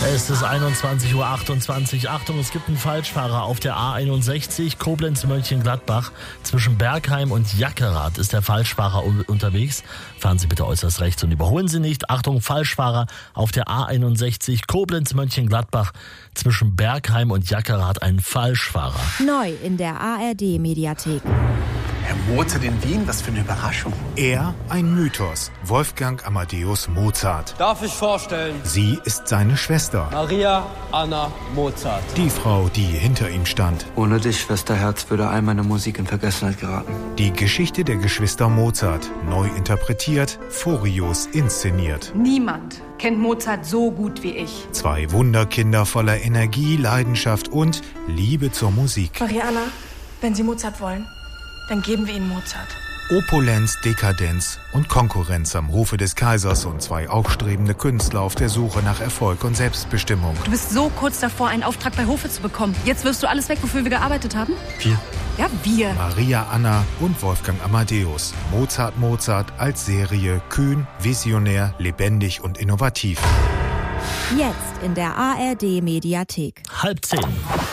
Es ist 21:28 Uhr. Achtung, es gibt einen Falschfahrer auf der A61 Koblenz-Mönchengladbach. Zwischen Bergheim und Jackerath ist der Falschfahrer unterwegs. Fahren Sie bitte äußerst rechts und überholen Sie nicht. Achtung, Falschfahrer auf der A61 Koblenz-Mönchengladbach. Zwischen Bergheim und Jackerath ein Falschfahrer. Neu in der ARD-Mediathek. Herr Mozart in Wien, was für eine Überraschung. Er ein Mythos, Wolfgang Amadeus Mozart. Darf ich vorstellen? Sie ist seine Schwester, Maria Anna Mozart. die Frau, die hinter ihm stand. Ohne dich, Schwesterherz, würde all meine Musik in Vergessenheit geraten. Die Geschichte der Geschwister Mozart, neu interpretiert, furios inszeniert. Niemand kennt Mozart so gut wie ich. Zwei Wunderkinder voller Energie, Leidenschaft und Liebe zur Musik. Mariana, wenn Sie Mozart wollen, dann geben wir Ihnen Mozart. Opulenz, Dekadenz und Konkurrenz am Hofe des Kaisers und zwei aufstrebende Künstler auf der Suche nach Erfolg und Selbstbestimmung. Du bist so kurz davor, einen Auftrag bei Hofe zu bekommen. Jetzt wirfst du alles weg, wofür wir gearbeitet haben? Wir? Ja, wir. Maria Anna und Wolfgang Amadeus. Mozart als Serie, kühn, visionär, lebendig und innovativ. Jetzt in der ARD-Mediathek. 9:30.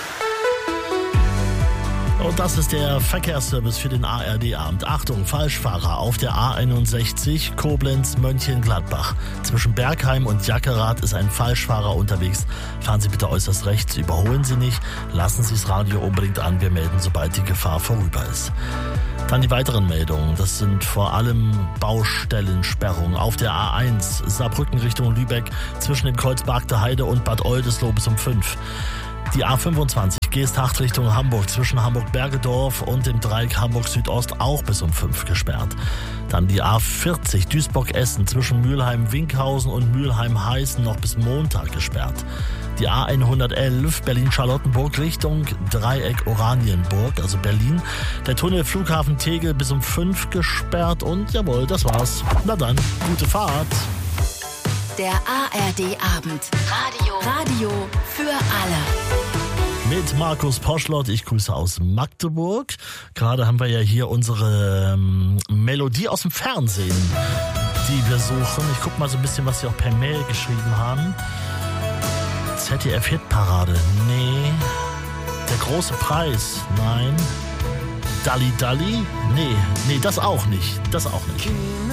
Und das ist der Verkehrsservice für den ARD-Abend. Achtung, Falschfahrer auf der A61 Koblenz-Mönchengladbach. Zwischen Bergheim und Jackerath ist ein Falschfahrer unterwegs. Fahren Sie bitte äußerst rechts, überholen Sie nicht, lassen Sie das Radio unbedingt an. Wir melden, sobald die Gefahr vorüber ist. Dann die weiteren Meldungen. Das sind vor allem Baustellensperrungen auf der A1 Saarbrücken Richtung Lübeck zwischen dem Kreuz Bargter Heide und Bad Oldesloe bis um 5. Die A25 Geesthacht Richtung Hamburg zwischen Hamburg-Bergedorf und dem Dreieck Hamburg-Südost auch bis um 5 gesperrt. Dann die A40 Duisburg-Essen zwischen Mülheim-Winkhausen und Mülheim-Heißen noch bis Montag gesperrt. Die A111 Berlin-Charlottenburg Richtung Dreieck Oranienburg, also Berlin. Der Tunnel Flughafen Tegel bis um 5 gesperrt und jawohl, das war's. Na dann, gute Fahrt. Der ARD-Abend. Radio für alle. Mit Markus Poschlott, ich grüße aus Magdeburg. Gerade haben wir ja hier unsere Melodie aus dem Fernsehen, die wir suchen. Ich gucke mal so ein bisschen, was Sie auch per Mail geschrieben haben. ZDF-Hitparade, nee. Der große Preis, nein. Dalli Dalli, nee, das auch nicht.